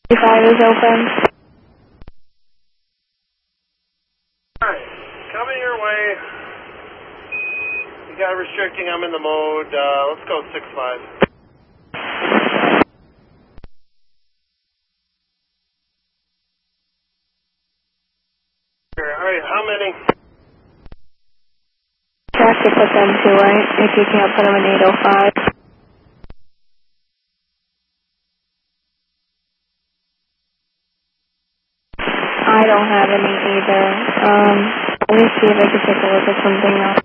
5 is open. Alright, coming your way. You got restricting, I'm in the mode. Let's go 6-5. Alright, how many? You have to put them to right if you can't put them in 805. I don't have any either. Let me see if I can take a look at something else.